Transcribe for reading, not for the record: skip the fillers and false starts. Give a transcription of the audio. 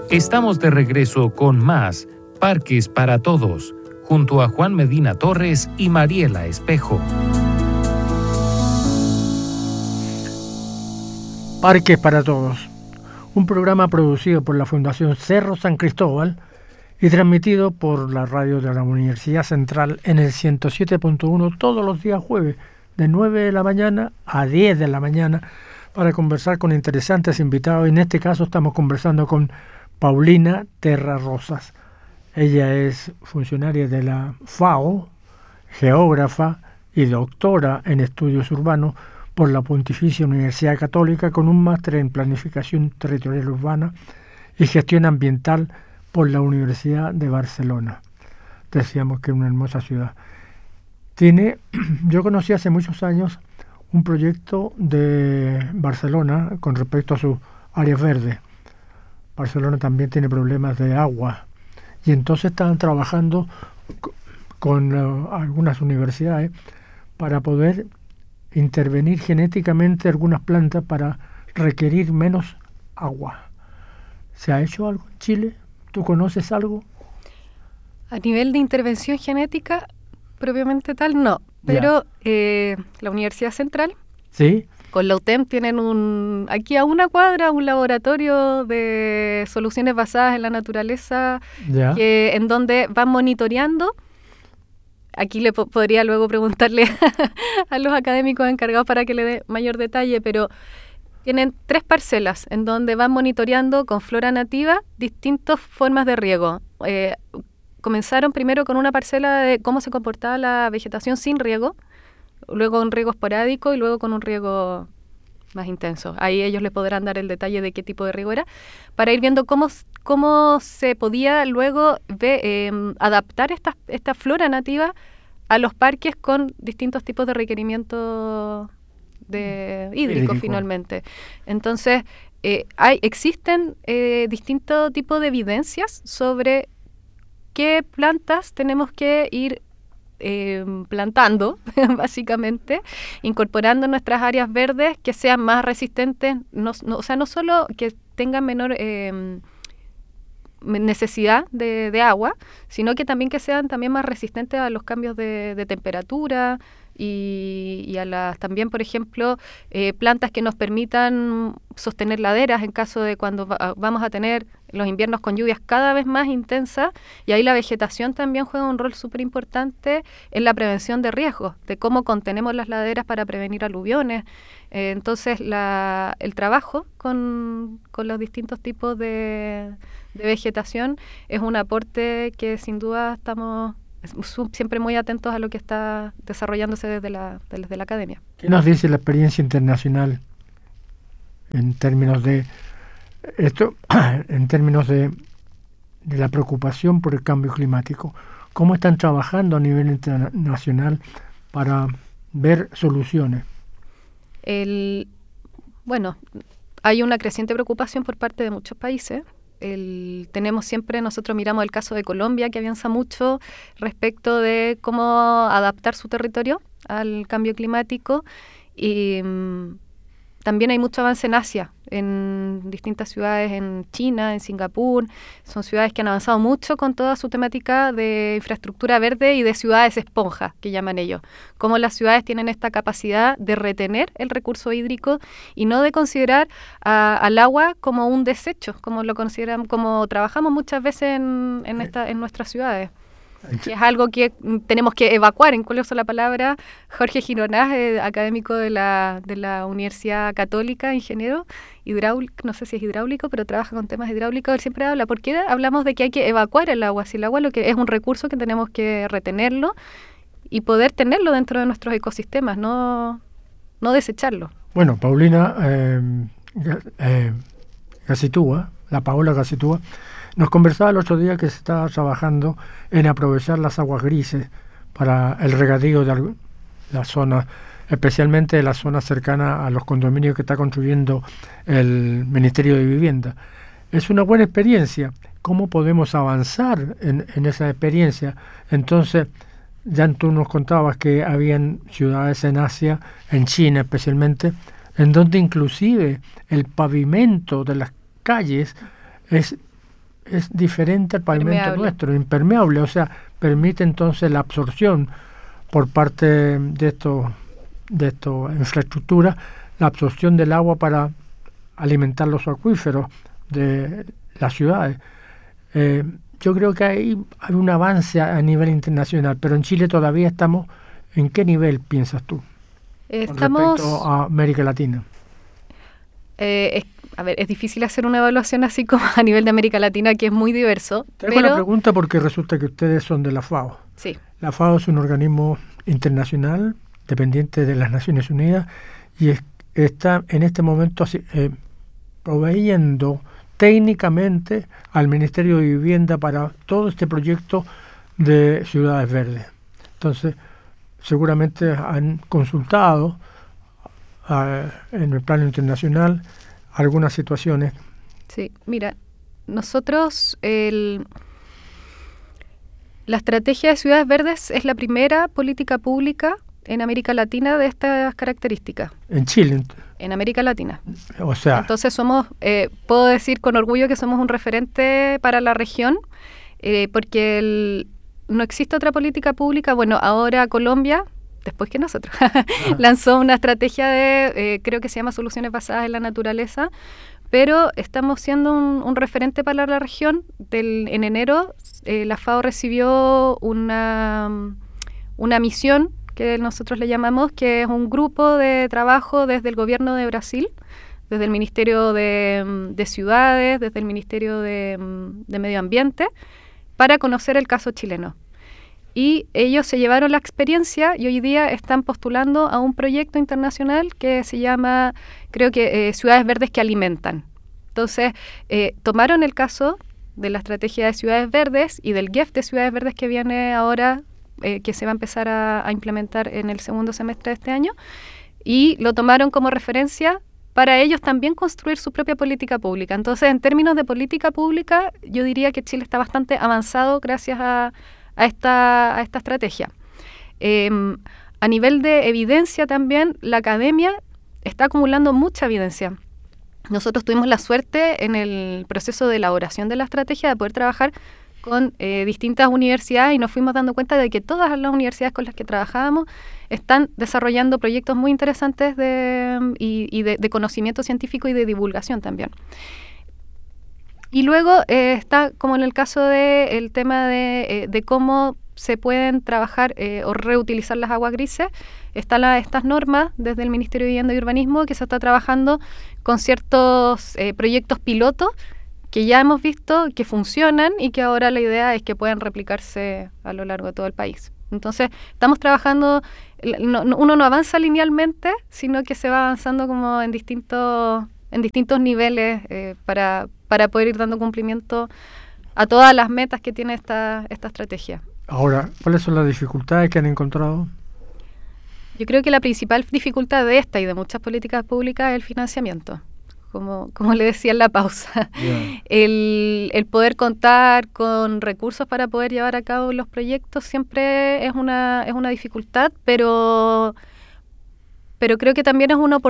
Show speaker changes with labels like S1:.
S1: Estamos de regreso con más Parques para Todos, junto a Juan Medina Torres y Mariela Espejo.
S2: Parques para Todos, un programa producido por la Fundación Cerro San Cristóbal y transmitido por la radio de la Universidad Central en el 107.1 todos los días jueves, de 9 de la mañana a 10 de la mañana, para conversar con interesantes invitados. En este caso estamos conversando con Paulina Terra Rosas. Ella es funcionaria de la FAO, geógrafa y doctora en estudios urbanos por la Pontificia Universidad Católica, con un máster en planificación territorial urbana y gestión ambiental por la Universidad de Barcelona. Decíamos que es una hermosa ciudad. Yo conocí hace muchos años un proyecto de Barcelona con respecto a sus áreas verdes. Barcelona también tiene problemas de agua y entonces estaban trabajando con algunas universidades para poder intervenir genéticamente algunas plantas para requerir menos agua. ¿Se ha hecho algo en Chile? ¿Tú conoces algo?
S3: A nivel de intervención genética, propiamente tal, no. Pero la Universidad Central,
S2: ¿sí?,
S3: con la UTEM tienen aquí a una cuadra un laboratorio de soluciones basadas en la naturaleza, en donde van monitoreando. Aquí le podría luego preguntarle a los académicos encargados para que le dé mayor detalle, pero tienen 3 parcelas en donde van monitoreando con flora nativa distintas formas de riego. Comenzaron primero con una parcela de cómo se comportaba la vegetación sin riego, luego un riego esporádico y luego con un riego más intenso. Ahí ellos les podrán dar el detalle de qué tipo de riego era, para ir viendo cómo se podía luego adaptar esta flora nativa a los parques con distintos tipos de requerimientos hídrico finalmente. Entonces, existen distintos tipos de evidencias sobre qué plantas tenemos que ir plantando, básicamente, incorporando en nuestras áreas verdes que sean más resistentes, no solo que tengan menor necesidad de agua, sino que también que sean también más resistentes a los cambios de temperatura y a también, por ejemplo, plantas que nos permitan sostener laderas en caso de cuando vamos a tener los inviernos con lluvias cada vez más intensas, y ahí la vegetación también juega un rol súper importante en la prevención de riesgos, de cómo contenemos las laderas para prevenir aluviones. Entonces, el trabajo con los distintos tipos de vegetación es un aporte que sin duda estamos siempre muy atentos a lo que está desarrollándose desde la academia.
S2: ¿Qué nos dice la experiencia internacional en términos de esto, en términos de la preocupación por el cambio climático? ¿Cómo están trabajando a nivel internacional para ver soluciones?
S3: Bueno, hay una creciente preocupación por parte de muchos países. Nosotros miramos el caso de Colombia, que avanza mucho respecto de cómo adaptar su territorio al cambio climático, y también hay mucho avance en Asia, en distintas ciudades en China, en Singapur. Son ciudades que han avanzado mucho con toda su temática de infraestructura verde y de ciudades esponja, que llaman ellos. Cómo las ciudades tienen esta capacidad de retener el recurso hídrico y no de considerar al agua como un desecho, como lo consideran, como trabajamos muchas veces en nuestras ciudades. Que es algo que tenemos que evacuar. ¿En cuál uso la palabra? Jorge Gironás, académico de la Universidad Católica, ingeniero hidráulico, no sé si es hidráulico, pero trabaja con temas hidráulicos. Él siempre habla, ¿por qué hablamos de que hay que evacuar el agua? Si el agua lo que es un recurso que tenemos que retenerlo y poder tenerlo dentro de nuestros ecosistemas, no desecharlo.
S2: Bueno, Paulina Gacitúa, la Paola Gacitúa, nos conversaba el otro día que se estaba trabajando en aprovechar las aguas grises para el regadío de la zona, especialmente de la zona cercana a los condominios que está construyendo el Ministerio de Vivienda. Es una buena experiencia. ¿Cómo podemos avanzar en esa experiencia? Entonces, ya tú nos contabas que habían ciudades en Asia, en China especialmente, en donde inclusive el pavimento de las calles es es diferente al pavimento nuestro, impermeable, o sea, permite entonces la absorción por parte de esta infraestructura, la absorción del agua para alimentar los acuíferos de las ciudades. Yo creo que hay un avance a nivel internacional, pero en Chile todavía estamos. ¿En qué nivel piensas tú respecto a América Latina?
S3: Es difícil hacer una evaluación así como a nivel de América Latina, que es muy diverso.
S2: Te hago la pregunta porque resulta que ustedes son de la FAO.
S3: Sí.
S2: La FAO es un organismo internacional dependiente de las Naciones Unidas y está en este momento proveyendo técnicamente al Ministerio de Vivienda para todo este proyecto de ciudades verdes. Entonces, seguramente han consultado en el plano internacional algunas situaciones.
S3: Sí, mira, nosotros la estrategia de ciudades verdes es la primera política pública en América Latina de estas características.
S2: ¿En Chile?
S3: En América Latina.
S2: O sea...
S3: Entonces puedo decir con orgullo que somos un referente para la región, porque no existe otra política pública. Bueno, ahora Colombia, después que nosotros, lanzó una estrategia creo que se llama Soluciones Basadas en la Naturaleza, pero estamos siendo un referente para la región. En enero la FAO recibió una misión que nosotros le llamamos, que es un grupo de trabajo desde el gobierno de Brasil, desde el Ministerio de Ciudades, desde el Ministerio de Medio Ambiente, para conocer el caso chileno. Y ellos se llevaron la experiencia y hoy día están postulando a un proyecto internacional que se llama, creo que, Ciudades Verdes que Alimentan. Entonces, tomaron el caso de la estrategia de Ciudades Verdes y del GEF de Ciudades Verdes que viene ahora, que se va a empezar a implementar en el segundo semestre de este año, y lo tomaron como referencia para ellos también construir su propia política pública. Entonces, en términos de política pública, yo diría que Chile está bastante avanzado gracias a esta estrategia. A nivel de evidencia también, la academia está acumulando mucha evidencia. Nosotros tuvimos la suerte en el proceso de elaboración de la estrategia de poder trabajar con distintas universidades y nos fuimos dando cuenta de que todas las universidades con las que trabajábamos están desarrollando proyectos muy interesantes de conocimiento científico y de divulgación también. Y luego está, como en el caso del tema de cómo se pueden trabajar o reutilizar las aguas grises, están estas normas desde el Ministerio de Vivienda y Urbanismo que se está trabajando con ciertos proyectos pilotos que ya hemos visto que funcionan y que ahora la idea es que puedan replicarse a lo largo de todo el país. Entonces, estamos trabajando, uno no avanza linealmente, sino que se va avanzando como en distintos niveles para poder ir dando cumplimiento a todas las metas que tiene esta estrategia.
S2: Ahora, ¿cuáles son las dificultades que han encontrado?
S3: Yo creo que la principal dificultad de esta y de muchas políticas públicas es el financiamiento. Como le decía en la pausa, yeah. El poder contar con recursos para poder llevar a cabo los proyectos siempre es una dificultad, pero creo que también es una oportunidad